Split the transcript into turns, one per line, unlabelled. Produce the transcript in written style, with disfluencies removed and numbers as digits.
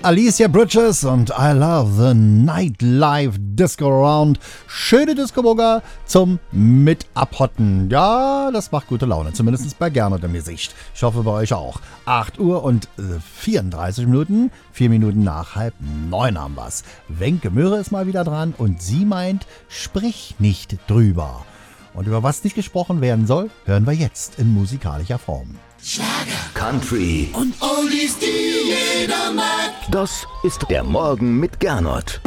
Alicia Bridges und I Love the Nightlife Disco Around. Schöne Disco-Burger zum Mit-Abhotten. Ja, das macht gute Laune, zumindest bei Gernot im Gesicht. Ich hoffe bei euch auch. 8 Uhr und 34 Minuten, 4 Minuten nach 8:30 haben wir's. Wenke Möhre ist mal wieder dran und sie meint, sprich nicht drüber. Und über was nicht gesprochen werden soll, hören wir jetzt in musikalischer Form.
Schlager, Country
und Oldies, die jeder mag.
Das ist der Morgen mit Gernot.